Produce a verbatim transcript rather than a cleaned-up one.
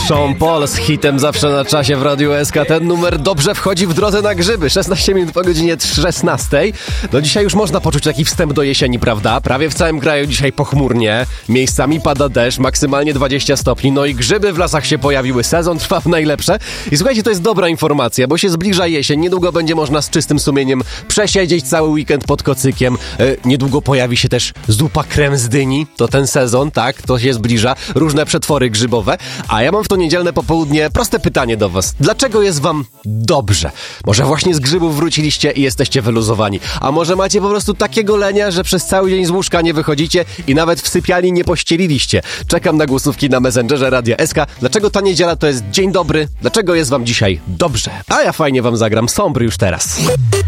Sean Paul z hitem zawsze na czasie w Radiu S K. Ten numer dobrze wchodzi w drodze na grzyby. szesnaście minut po godzinie szesnastej. No dzisiaj już można poczuć taki wstęp do jesieni, prawda? Prawie w całym kraju dzisiaj pochmurnie. Miejscami pada deszcz, maksymalnie dwadzieścia stopni. No i grzyby w lasach się pojawiły. Sezon trwa w najlepsze. I słuchajcie, to jest dobra informacja, bo się zbliża jesień. Niedługo będzie można z czystym sumieniem przesiedzieć cały weekend pod kocykiem. E, niedługo pojawi się też zupa krem z dyni. To ten sezon, tak? To się zbliża. Różne przetwory grzybowe. A ja mam w to niedzielne popołudnie proste pytanie do was. Dlaczego jest wam dobrze? Może właśnie z grzybów wróciliście i jesteście wyluzowani. A może macie po prostu takiego lenia, że przez cały dzień z łóżka nie wychodzicie i nawet w sypialni nie pościeliliście. Czekam na głosówki na Messengerze Radia S K. Dlaczego ta niedziela to jest dzień dobry? Dlaczego jest wam dzisiaj dobrze? A ja fajnie wam zagram Sombry już teraz.